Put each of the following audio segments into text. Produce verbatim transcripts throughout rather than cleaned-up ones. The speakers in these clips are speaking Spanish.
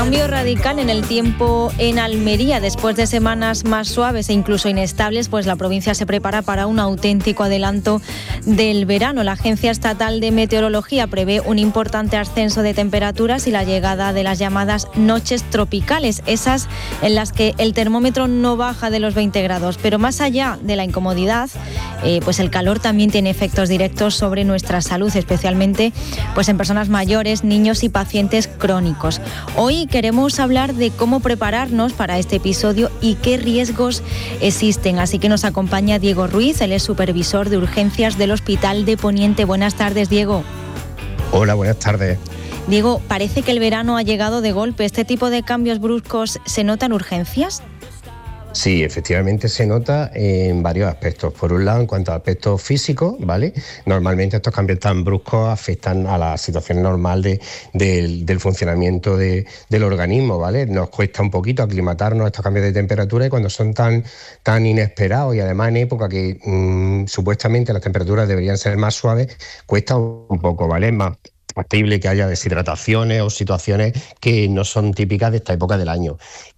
Cambio radical en el tiempo en Almería. Después de semanas más suaves e incluso inestables, pues la provincia se prepara para un auténtico adelanto del verano. La Agencia Estatal de Meteorología prevé un importante ascenso de temperaturas y la llegada de las llamadas noches tropicales, esas en las que el termómetro no baja de los veinte grados. Pero más allá de la incomodidad, eh, pues el calor también tiene efectos directos sobre nuestra salud, especialmente pues en personas mayores, niños y pacientes crónicos. Hoy queremos hablar de cómo prepararnos para este episodio y qué riesgos existen. Así que nos acompaña Diego Ruiz, él es supervisor de urgencias del Hospital de Poniente. Buenas tardes, Diego. Hola, buenas tardes. Diego, parece que el verano ha llegado de golpe. ¿Este tipo de cambios bruscos se notan urgencias? Sí, efectivamente se nota en varios aspectos. Por un lado, en cuanto a aspectos físicos, ¿vale? Normalmente estos cambios tan bruscos afectan a la situación normal de, de, del funcionamiento de, del organismo, ¿vale? Nos cuesta un poquito aclimatarnos a estos cambios de temperatura y cuando son tan, tan inesperados y además en época que mmm, supuestamente las temperaturas deberían ser más suaves, cuesta un poco, ¿vale? Es más factible que haya deshidrataciones o situaciones que no son típicas de esta época del año.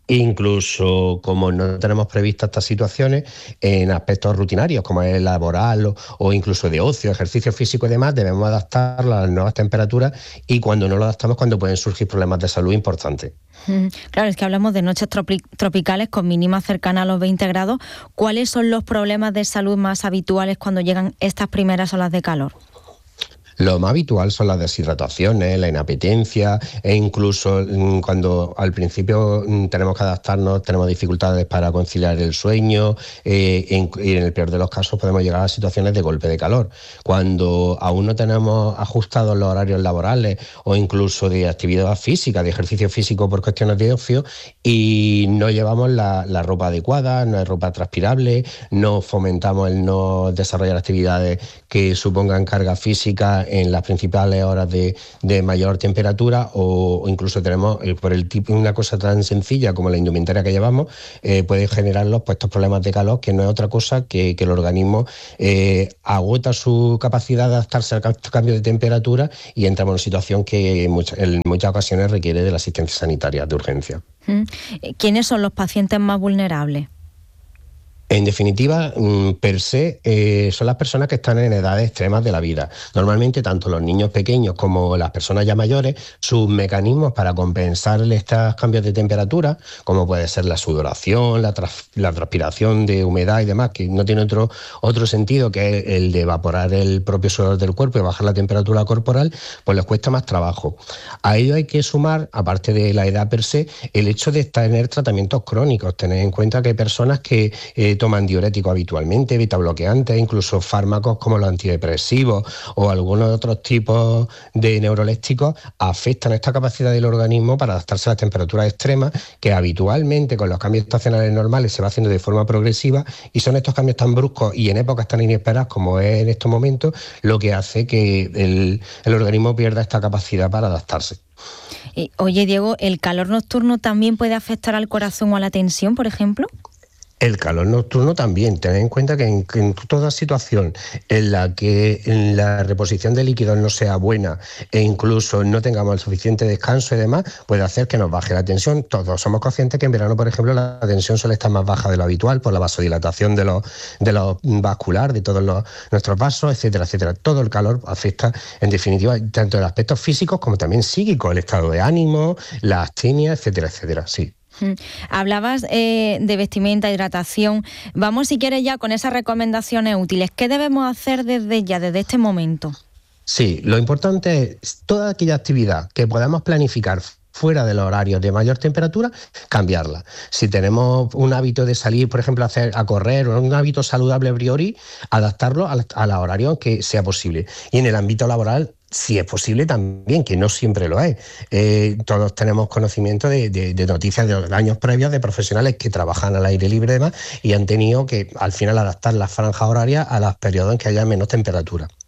Incluso como no tenemos previstas estas situaciones en aspectos rutinarios como es laboral o, o incluso de ocio, ejercicio físico y demás, debemos adaptarlo a las nuevas temperaturas y cuando no lo adaptamos cuando pueden surgir problemas de salud importantes. Claro, es que hablamos de noches tropi- tropicales con mínimas cercanas a los veinte grados. ¿Cuáles son los problemas de salud más habituales cuando llegan estas primeras olas de calor? Lo más habitual son las deshidrataciones, la inapetencia e incluso cuando al principio tenemos que adaptarnos, tenemos dificultades para conciliar el sueño eh, en, y en el peor de los casos podemos llegar a situaciones de golpe de calor. Cuando aún no tenemos ajustados los horarios laborales o incluso de actividad física, de ejercicio físico por cuestiones de ocio y no llevamos la, la ropa adecuada, no hay ropa transpirable, no fomentamos el no desarrollar actividades que supongan carga física en las principales horas de, de mayor temperatura o incluso tenemos, eh, por el tipo, una cosa tan sencilla como la indumentaria que llevamos, eh, puede generarlos pues, estos problemas de calor que no es otra cosa que, que el organismo eh, agota su capacidad de adaptarse al cambio de temperatura y entramos en una situación que en muchas, en muchas ocasiones requiere de la asistencia sanitaria de urgencia. ¿Quiénes son los pacientes más vulnerables? En definitiva, per se, eh, son las personas que están en edades extremas de la vida. Normalmente, tanto los niños pequeños como las personas ya mayores, sus mecanismos para compensar estos cambios de temperatura, como puede ser la sudoración, la, tras, la transpiración de humedad y demás, que no tiene otro, otro sentido que el de evaporar el propio sudor del cuerpo y bajar la temperatura corporal, pues les cuesta más trabajo. A ello hay que sumar, aparte de la edad per se, el hecho de tener tratamientos crónicos. Tener en cuenta que hay personas que eh, toman diuréticos habitualmente, betabloqueantes, incluso fármacos como los antidepresivos o algunos otros tipos de neurolépticos afectan esta capacidad del organismo para adaptarse a las temperaturas extremas que habitualmente con los cambios estacionales normales se va haciendo de forma progresiva y son estos cambios tan bruscos y en épocas tan inesperadas como es en estos momentos lo que hace que el, el organismo pierda esta capacidad para adaptarse. Oye, Diego, ¿el calor nocturno también puede afectar al corazón o a la tensión, por ejemplo? El calor nocturno también. Tened en cuenta que en, que en toda situación en la que en la reposición de líquidos no sea buena e incluso no tengamos el suficiente descanso y demás, puede hacer que nos baje la tensión. Todos somos conscientes que en verano, por ejemplo, la tensión suele estar más baja de lo habitual por la vasodilatación de los, de los vascular, de todos los, nuestros vasos, etcétera, etcétera. Todo el calor afecta, en definitiva, tanto el aspectos físicos como también psíquicos, el estado de ánimo, la astenia, etcétera, etcétera. Sí. Hablabas eh, de vestimenta, hidratación. Vamos, si quieres, ya con esas recomendaciones útiles. ¿Qué debemos hacer desde ya, desde este momento? Sí, lo importante es toda aquella actividad que podamos planificar fuera de los horarios de mayor temperatura, cambiarla. Si tenemos un hábito de salir, por ejemplo, a, hacer, a correr, o un hábito saludable a priori, adaptarlo a, a los horarios que sea posible. Y en el ámbito laboral, si es posible también, que no siempre lo es. Eh, todos tenemos conocimiento de, de, de noticias de años previos de profesionales que trabajan al aire libre y demás y han tenido que al final adaptar las franjas horarias a los periodos en que haya menos temperatura.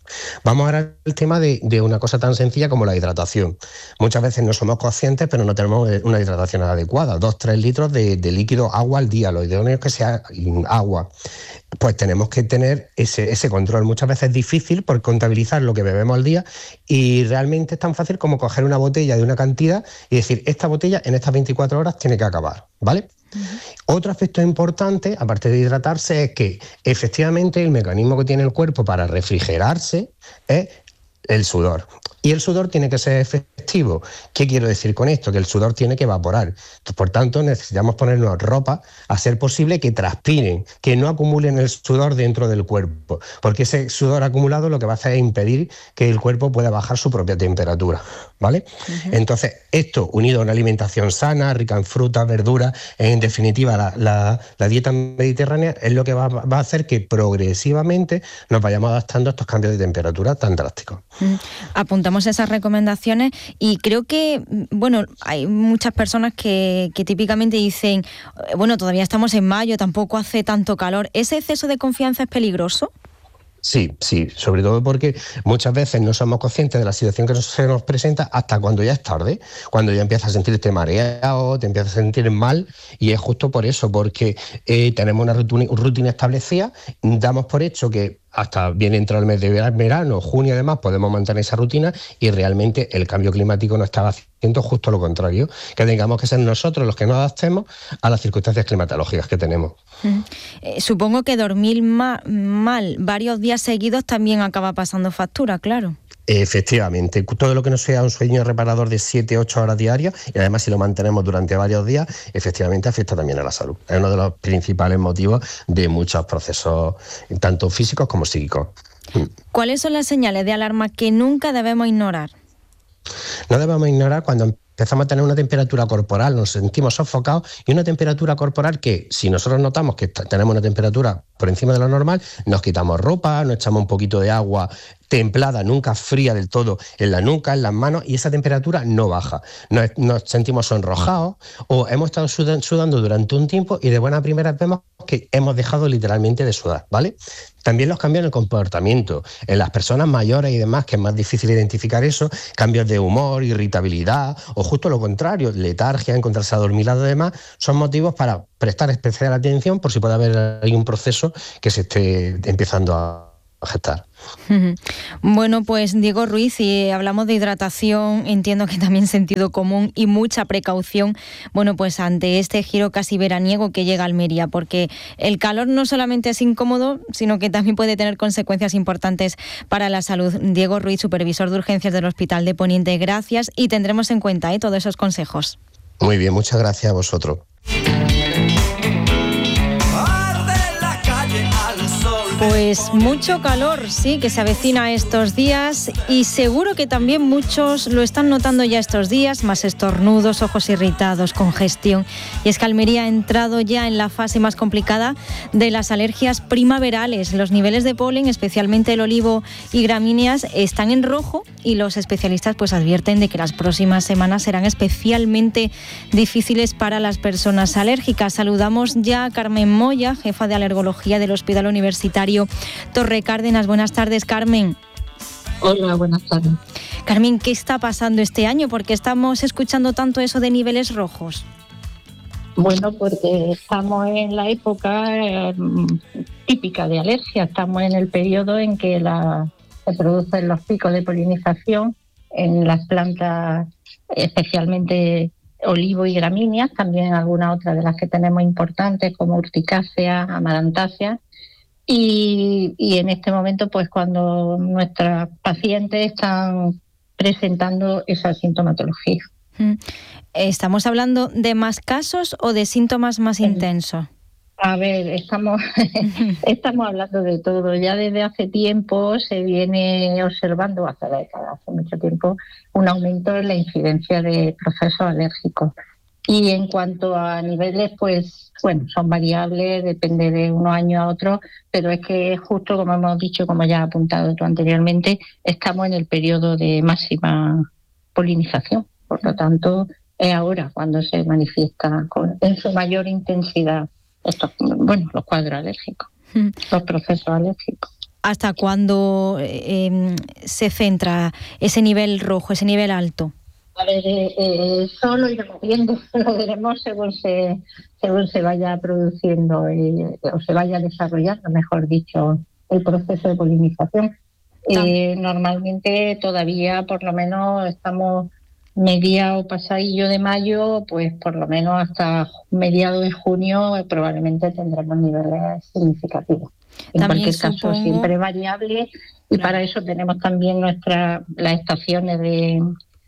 Vamos ahora al tema de, de una cosa tan sencilla como la hidratación. Muchas veces no somos conscientes, pero no tenemos una hidratación adecuada. Dos, tres litros de, de líquido, agua al día. Lo ideal es que sea agua. Pues tenemos que tener ese, ese control. Muchas veces es difícil por contabilizar lo que bebemos al día y realmente es tan fácil como coger una botella de una cantidad y decir, esta botella en estas veinticuatro horas tiene que acabar, ¿vale? Uh-huh. Otro aspecto importante, aparte de hidratarse, es que efectivamente el mecanismo que tiene el cuerpo para refrigerarse es el sudor. Y el sudor tiene que ser efectivo. ¿Qué quiero decir con esto? Que el sudor tiene que evaporar. Por tanto, necesitamos ponernos ropa, a ser posible que transpiren, que no acumulen el sudor dentro del cuerpo, porque ese sudor acumulado lo que va a hacer es impedir que el cuerpo pueda bajar su propia temperatura, ¿vale? Uh-huh. Entonces, esto unido a una alimentación sana, rica en frutas, verduras, en definitiva, la, la, la dieta mediterránea es lo que va, va a hacer que progresivamente nos vayamos adaptando a estos cambios de temperatura tan drásticos. Uh-huh. Apuntamos esas recomendaciones y creo que, bueno, hay muchas personas que, que típicamente dicen, bueno, todavía estamos en mayo, tampoco hace tanto calor. ¿Ese exceso de confianza es peligroso? Sí, sí, sobre todo porque muchas veces no somos conscientes de la situación que se nos presenta hasta cuando ya es tarde, cuando ya empiezas a sentirte mareado, te empiezas a sentir mal, y es justo por eso, porque eh, tenemos una rutina, rutina establecida, damos por hecho que hasta bien entrado el mes de verano, junio y demás, podemos mantener esa rutina y realmente el cambio climático nos está haciendo justo lo contrario, que tengamos que ser nosotros los que nos adaptemos a las circunstancias climatológicas que tenemos. Mm. Eh, supongo que dormir ma- mal varios días seguidos también acaba pasando factura, claro. Efectivamente, todo lo que no sea un sueño reparador de siete ocho horas diarias, y además si lo mantenemos durante varios días, efectivamente afecta también a la salud. Es uno de los principales motivos de muchos procesos, tanto físicos como psíquicos. ¿Cuáles son las señales de alarma que nunca debemos ignorar? No debemos ignorar cuando empezamos a tener una temperatura corporal, nos sentimos sofocados, y una temperatura corporal que, si nosotros notamos que tenemos una temperatura por encima de lo normal, nos quitamos ropa, nos echamos un poquito de agua templada, nunca fría del todo, en la nuca, en las manos, y esa temperatura no baja. Nos, nos sentimos sonrojados o hemos estado sudando durante un tiempo y de buena primera vemos que hemos dejado literalmente de sudar, ¿vale? También los cambios en el comportamiento. En las personas mayores y demás, que es más difícil identificar eso, cambios de humor, irritabilidad o justo lo contrario, letargia, encontrarse adormilado y demás, son motivos para prestar especial atención por si puede haber ahí un proceso que se esté empezando a gestar. Bueno, pues Diego Ruiz, si hablamos de hidratación, entiendo que también sentido común y mucha precaución, bueno, pues ante este giro casi veraniego que llega a Almería, porque el calor no solamente es incómodo, sino que también puede tener consecuencias importantes para la salud. Diego Ruiz, supervisor de urgencias del Hospital de Poniente, gracias, y tendremos en cuenta ¿eh? todos esos consejos. Muy bien, muchas gracias a vosotros. Pues mucho calor, sí, que se avecina estos días, y seguro que también muchos lo están notando ya estos días, más estornudos, ojos irritados, congestión. Y es que Almería ha entrado ya en la fase más complicada de las alergias primaverales. Los niveles de polen, especialmente el olivo y gramíneas, están en rojo, y los especialistas pues advierten de que las próximas semanas serán especialmente difíciles para las personas alérgicas. Saludamos ya a Carmen Moya, jefa de alergología del Hospital Universitario Torre Cárdenas. Buenas tardes, Carmen. Hola, buenas tardes. Carmen, ¿qué está pasando este año? ¿Por qué estamos escuchando tanto eso de niveles rojos? Bueno, porque estamos en la época eh, típica de alergia. Estamos en el periodo en que la, se producen los picos de polinización en las plantas, especialmente olivo y gramíneas, también algunas otras de las que tenemos importantes como urticáceas, amarantáceas. Y, y en este momento, pues cuando nuestras pacientes están presentando esa sintomatología. ¿Estamos hablando de más casos o de síntomas más intensos? A ver, estamos, estamos hablando de todo. Ya desde hace tiempo se viene observando, hace décadas, hace mucho tiempo, un aumento en la incidencia de procesos alérgicos. Y en cuanto a niveles, pues, bueno, son variables, depende de unos años a otros, pero es que justo como hemos dicho, como ya has apuntado tú anteriormente, estamos en el periodo de máxima polinización. Por lo tanto, es ahora cuando se manifiesta con, en su mayor intensidad estos, bueno, los cuadros alérgicos, los procesos alérgicos. ¿Hasta cuándo eh, se centra ese nivel rojo, ese nivel alto? A ver, eh, eh, solo iremos viendo, lo veremos según se, según se vaya produciendo eh, o se vaya desarrollando, mejor dicho, el proceso de polinización. Eh, normalmente todavía por lo menos estamos media o pasadillo de mayo, pues por lo menos hasta mediados de junio eh, probablemente tendremos niveles significativos. En También cualquier supongo... caso siempre variable y claro. Para eso tenemos también nuestra, las estaciones de,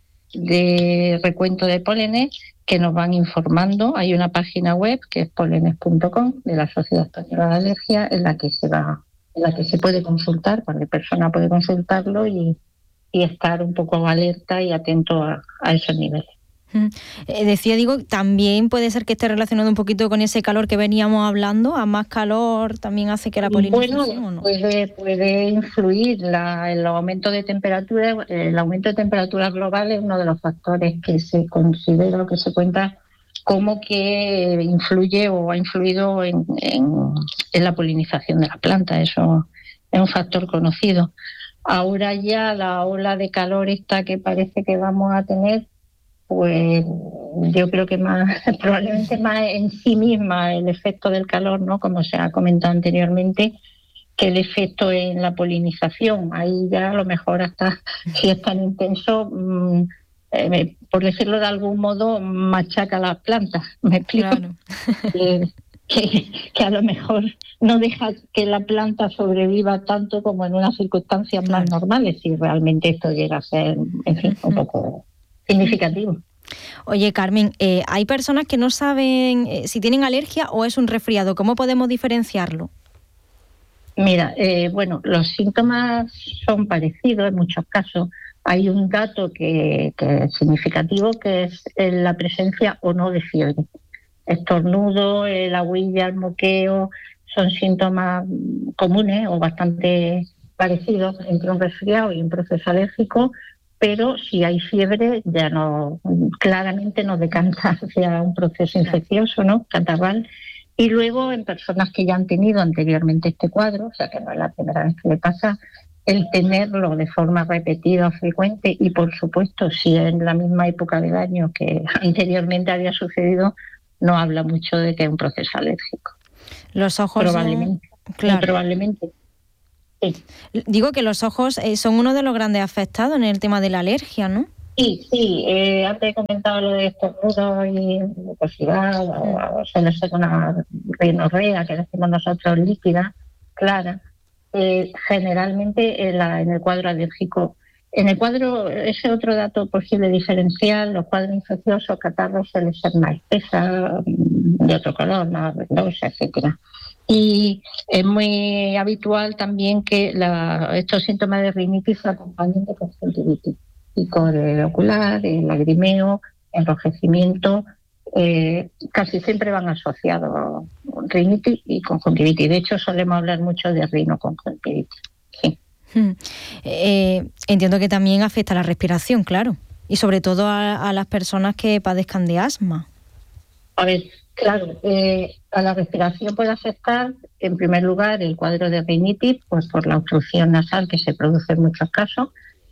de recuento de pólenes que nos van informando. Hay una página web que es pólenes punto com de la Sociedad Española de Alergia en la que se va en la que se puede consultar, cualquier persona puede consultarlo y, y estar un poco alerta y atento a, a esos niveles. Eh, decía, digo, también puede ser que esté relacionado un poquito con ese calor que veníamos hablando, a más calor también hace que la polinización, bueno, ¿o no? Puede, puede influir la, el aumento de temperatura, el aumento de temperatura global es uno de los factores que se considera o que se cuenta como que influye o ha influido en, en, en la polinización de la planta. Eso es un factor conocido. Ahora ya la ola de calor esta que parece que vamos a tener, pues yo creo que más probablemente más en sí misma el efecto del calor, ¿no? Como se ha comentado anteriormente, que el efecto en la polinización. Ahí ya a lo mejor hasta si es tan intenso, mmm, eh, por decirlo de algún modo, machaca las plantas. ¿Me explico? Claro. que, que, que a lo mejor no deja que la planta sobreviva tanto como en unas circunstancias claro. más normales, si realmente esto llega a ser, en fin, un poco significativo. Oye, Carmen, eh, hay personas que no saben eh, si tienen alergia o es un resfriado. ¿Cómo podemos diferenciarlo? Mira, eh, bueno, los síntomas son parecidos en muchos casos. Hay un dato que, que es significativo, que es la presencia o no de fiebre. Estornudo, la huilla, el moqueo, son síntomas comunes o bastante parecidos entre un resfriado y un proceso alérgico, pero si hay fiebre ya no, claramente nos decanta hacia un proceso infeccioso, ¿no? Catarral. Y luego en personas que ya han tenido anteriormente este cuadro, o sea que no es la primera vez que le pasa, el tenerlo de forma repetida o frecuente y por supuesto si en la misma época del año que anteriormente había sucedido, no habla mucho de que es un proceso alérgico. Los ojos... Probablemente. Eh, claro. Probablemente. Sí. Digo que los ojos eh, son uno de los grandes afectados en el tema de la alergia, ¿no? Sí, sí. Eh, antes he comentado lo de estornudo y mucosidad, mm. o, o se le seca una rinorrea, que decimos nosotros líquida, clara. Eh, generalmente en, la, en el cuadro alérgico, en el cuadro, ese otro dato posible diferencial, los cuadros infecciosos, catarros suelen ser más espesa, de otro color, más verdosa, etcétera. Y es muy habitual también que la, estos síntomas de rinitis se acompañen de conjuntivitis, picor ocular, el lagrimeo, enrojecimiento, eh, casi siempre van asociados rinitis y conjuntivitis. De hecho, solemos hablar mucho de rinoconjuntivitis. Sí. Hmm. Eh, entiendo que también afecta a la respiración, claro, y sobre todo a, a las personas que padezcan de asma. A ver, claro, eh, a la respiración puede afectar, en primer lugar, el cuadro de rinitis, pues por la obstrucción nasal que se produce en muchos casos,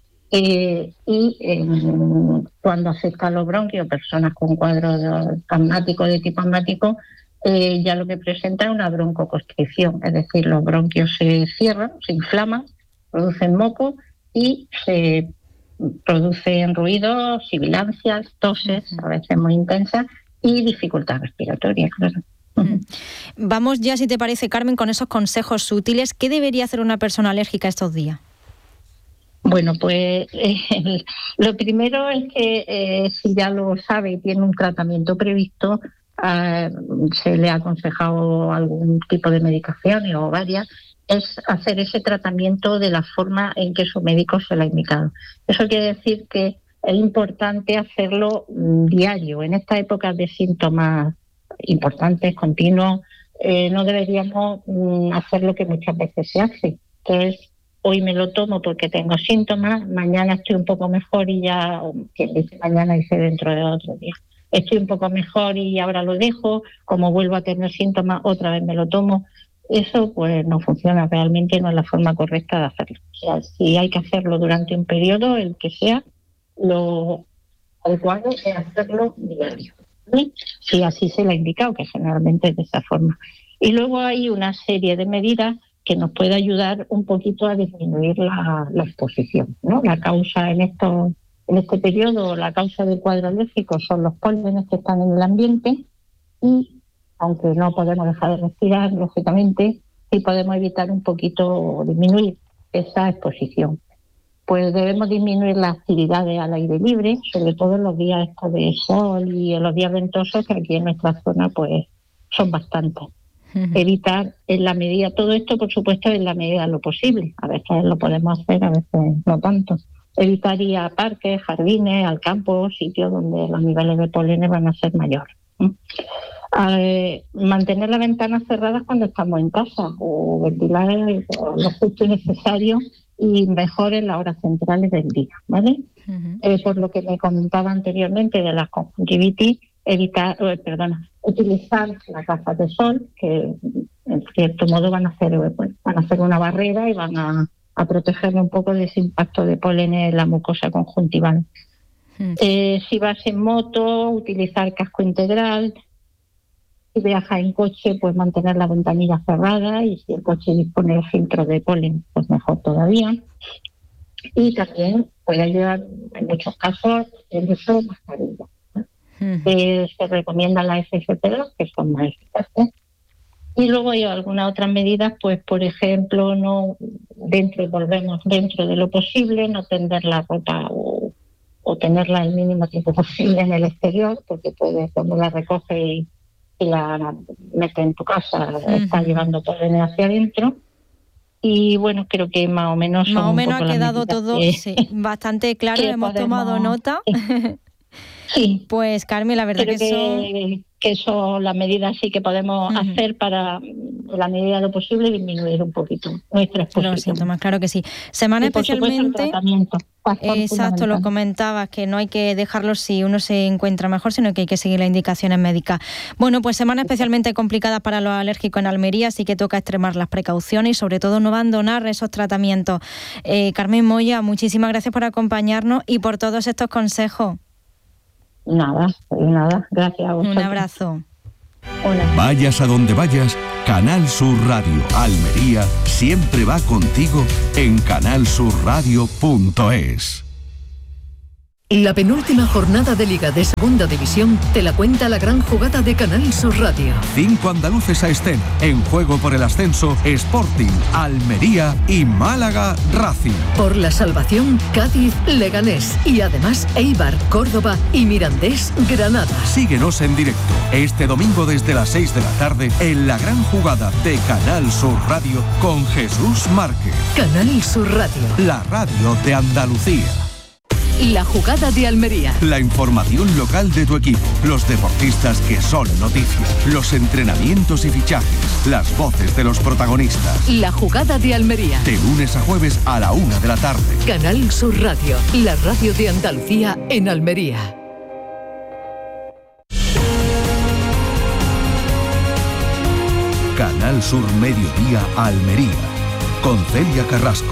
eh, y eh, cuando afecta a los bronquios, personas con cuadro de, asmático, de tipo asmático, eh, ya lo que presenta es una broncoconstricción, es decir, los bronquios se cierran, se inflaman, producen moco y se producen ruidos, sibilancias, toses, a veces muy intensas, y dificultad respiratoria, claro. Mm. Vamos ya, si te parece, Carmen, con esos consejos útiles. ¿Qué debería hacer una persona alérgica estos días? Bueno, pues eh, lo primero es que eh, si ya lo sabe y tiene un tratamiento previsto, eh, se le ha aconsejado algún tipo de medicaciones o varias, es hacer ese tratamiento de la forma en que su médico se lo ha indicado. Eso quiere decir que es importante hacerlo mm, diario. En esta época de síntomas importantes, continuos, eh, no deberíamos mm, hacer lo que muchas veces se hace, que es hoy me lo tomo porque tengo síntomas, mañana estoy un poco mejor y ya, quien dice mañana dice dentro de otro día. Estoy un poco mejor y ahora lo dejo, como vuelvo a tener síntomas, otra vez me lo tomo. eso pues no funciona, realmente no es la forma correcta de hacerlo. O sea, si hay que hacerlo durante un periodo, el que sea, lo adecuado es hacerlo diario, ¿sí? Si así se le ha indicado, que generalmente es de esa forma. Y luego hay una serie de medidas que nos puede ayudar un poquito a disminuir la, la exposición, ¿no? La causa en estos, en este periodo, la causa del cuadro alérgico son los pólenes que están en el ambiente y, aunque no podemos dejar de respirar, lógicamente, sí podemos evitar un poquito o disminuir esa exposición. Pues debemos disminuir las actividades al aire libre, sobre todo en los días estos de sol y en los días ventosos, que aquí en nuestra zona pues son bastantes. Uh-huh. Evitar en la medida, todo esto por supuesto en la medida de lo posible, a veces lo podemos hacer, a veces no tanto. Evitar ir a parques, jardines, al campo, sitios donde los niveles de polen van a ser mayores. ¿Mm? Eh, mantener las ventanas cerradas cuando estamos en casa o ventilar lo justo y necesario y mejor en las horas centrales del día, ¿vale? Uh-huh. Eh, por lo que me comentaba anteriormente de la conjuntivitis, evitar, eh, perdona, utilizar las gafas de sol, que en cierto modo van a hacer, bueno, van a hacer una barrera y van a, a protegerme un poco de ese impacto de polen en la mucosa conjuntival. Uh-huh. Eh, si vas en moto, utilizar casco integral. Si viajas en coche, pues mantener la ventanilla cerrada, y si el coche dispone de filtro de polen, pues mejor todavía. Y también puede ayudar en muchos casos el uso de mascarillas, ¿no? Uh-huh. Eh, se recomiendan las F F P dos, que son más eficaces. Y luego hay algunas otras medidas, pues por ejemplo, no dentro, volvemos dentro de lo posible, no tender la ropa o, o tenerla el mínimo tiempo posible en el exterior, porque puedes, cuando la recoges y y la mete en tu casa, uh-huh. está llevando polen hacia adentro. Y bueno, creo que más o menos más son o menos un ha quedado que, todo sí, bastante claro, hemos podemos... tomado nota. Sí. Pues Carmen, la verdad creo que, que son... que son las medidas sí que podemos uh-huh. hacer para, en la medida de lo posible, disminuir un poquito nuestra exposición. Los síntomas, claro que sí. Semana y por especialmente... supuesto, el tratamiento. Exacto, lo comentabas, que no hay que dejarlo si uno se encuentra mejor, sino que hay que seguir las indicaciones médicas. Bueno, pues semana especialmente complicada para los alérgicos en Almería, así que toca extremar las precauciones y sobre todo no abandonar esos tratamientos. Eh, Carmen Moya, muchísimas gracias por acompañarnos y por todos estos consejos. Nada, nada, gracias a vosotros. Un abrazo. Hola. Vayas a donde vayas, Canal Sur Radio Almería siempre va contigo en canal sur radio punto es. La penúltima jornada de Liga de Segunda División te la cuenta la gran jugada de Canal Sur Radio. Cinco andaluces a escena, en juego por el ascenso, Sporting, Almería y Málaga Racing. Por la salvación, Cádiz, Leganés y además Eibar, Córdoba y Mirandés, Granada. Síguenos en directo este domingo desde las seis de la tarde en la gran jugada de Canal Sur Radio con Jesús Márquez. Canal Sur Radio, la radio de Andalucía. La jugada de Almería. La información local de tu equipo, los deportistas que son noticia, los entrenamientos y fichajes, las voces de los protagonistas. La jugada de Almería. De lunes a jueves a la una de la tarde. Canal Sur Radio, la radio de Andalucía en Almería. Canal Sur Mediodía Almería, con Celia Carrasco.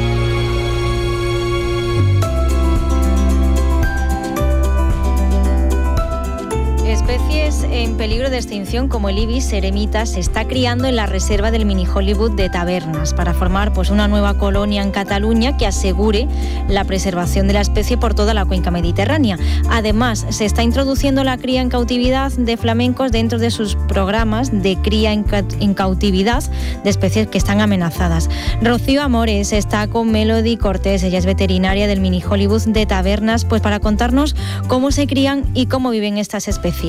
Especies en peligro de extinción como el ibis eremita se está criando en la reserva del mini Hollywood de Tabernas para formar pues una nueva colonia en Cataluña que asegure la preservación de la especie por toda la cuenca mediterránea. Además, se está introduciendo la cría en cautividad de flamencos dentro de sus programas de cría en, ca- en cautividad de especies que están amenazadas. Rocío Amores está con Melody Cortés, ella es veterinaria del mini Hollywood de Tabernas, pues para contarnos cómo se crían y cómo viven estas especies.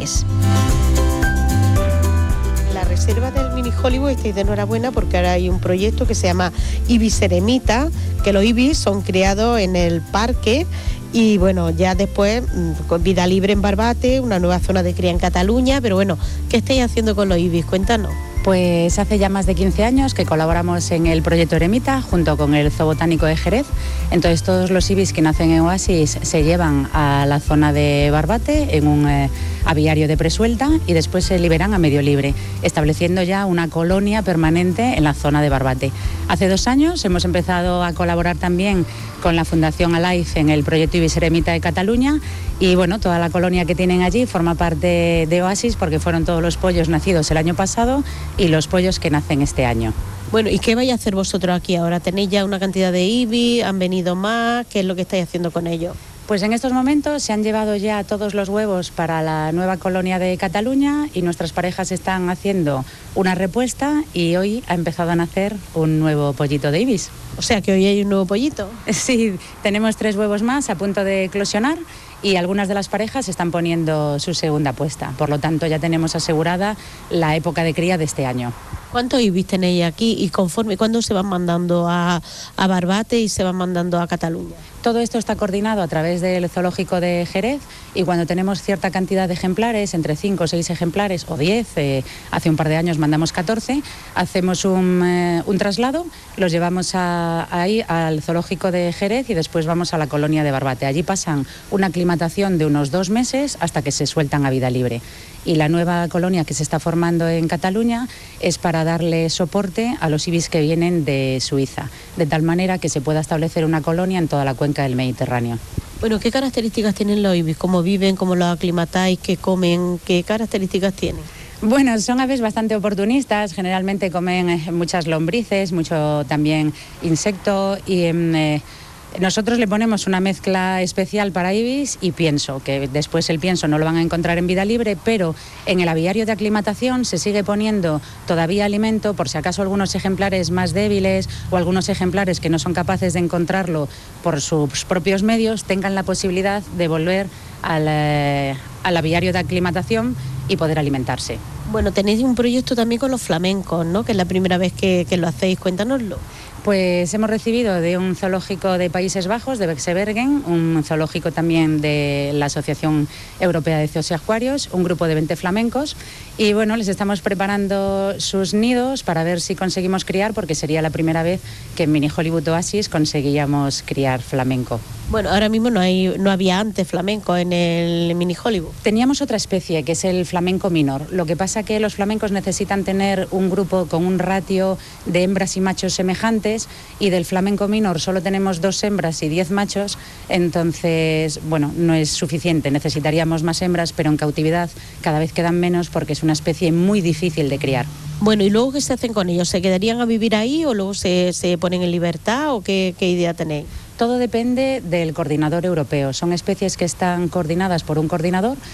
La reserva del mini Hollywood, estáis de enhorabuena porque ahora hay un proyecto que se llama Ibis eremita, que los ibis son criados en el parque y bueno, ya después con vida libre en Barbate, una nueva zona de cría en Cataluña, pero bueno, ¿qué estáis haciendo con los ibis? Cuéntanos. Pues hace ya más de quince años que colaboramos en el proyecto Eremita junto con el Zoo Botánico de Jerez. Entonces todos los ibis que nacen en Oasis se llevan a la zona de Barbate en un eh, aviario de presuelta y después se liberan a medio libre, estableciendo ya una colonia permanente en la zona de Barbate. Hace dos años hemos empezado a colaborar también con la Fundación Alive en el proyecto Ibis Eremita de Cataluña y bueno, toda la colonia que tienen allí forma parte de Oasis porque fueron todos los pollos nacidos el año pasado y los pollos que nacen este año. Bueno, ¿y qué vais a hacer vosotros aquí ahora? ¿Tenéis ya una cantidad de ibis? ¿Han venido más? ¿Qué es lo que estáis haciendo con ellos? Pues en estos momentos se han llevado ya todos los huevos para la nueva colonia de Cataluña y nuestras parejas están haciendo una repuesta y hoy ha empezado a nacer un nuevo pollito de ibis. O sea que hoy hay un nuevo pollito. Sí, tenemos tres huevos más a punto de eclosionar y algunas de las parejas están poniendo su segunda puesta. Por lo tanto, ya tenemos asegurada la época de cría de este año. ¿Cuántos ibis tenéis aquí y conforme cuándo se van mandando a, a Barbate y se van mandando a Cataluña? Todo esto está coordinado a través del Zoológico de Jerez y cuando tenemos cierta cantidad de ejemplares, entre cinco o seis ejemplares o diez, eh, hace un par de años mandamos catorce, hacemos un, eh, un traslado, los llevamos a, ahí al Zoológico de Jerez y después vamos a la colonia de Barbate. Allí pasan una aclimatación de unos dos meses hasta que se sueltan a vida libre. Y la nueva colonia que se está formando en Cataluña es para darle soporte a los ibis que vienen de Suiza, de tal manera que se pueda establecer una colonia en toda la cuenca del Mediterráneo. Bueno, ¿qué características tienen los ibis? ¿Cómo viven? ¿Cómo los aclimatáis? ¿Qué comen? ¿Qué características tienen? Bueno, son aves bastante oportunistas, generalmente comen muchas lombrices, mucho también insecto y... Eh, Nosotros le ponemos una mezcla especial para ibis y pienso, que después el pienso no lo van a encontrar en vida libre, pero en el aviario de aclimatación se sigue poniendo todavía alimento por si acaso algunos ejemplares más débiles o algunos ejemplares que no son capaces de encontrarlo por sus propios medios tengan la posibilidad de volver al, eh, al aviario de aclimatación y poder alimentarse. Bueno, tenéis un proyecto también con los flamencos, ¿no? Que es la primera vez que, que lo hacéis, cuéntanoslo. Pues hemos recibido de un zoológico de Países Bajos, de Bexebergen, un zoológico también de la Asociación Europea de Zoos y Acuarios, un grupo de veinte flamencos y bueno, les estamos preparando sus nidos para ver si conseguimos criar porque sería la primera vez que en Mini Hollywood Oasis conseguíamos criar flamenco. Bueno, ahora mismo no hay, no había antes flamenco en el Mini Hollywood. Teníamos otra especie que es el flamenco minor. Lo que pasa que los flamencos necesitan tener un grupo con un ratio de hembras y machos semejantes y del flamenco minor solo tenemos dos hembras y diez machos, entonces, bueno, no es suficiente. Necesitaríamos más hembras, pero en cautividad cada vez quedan menos porque es una especie muy difícil de criar. Bueno, ¿y luego qué se hacen con ellos? ¿Se quedarían a vivir ahí o luego se, se ponen en libertad o qué, qué idea tenéis? Todo depende del coordinador europeo. Son especies que están coordinadas por un coordinador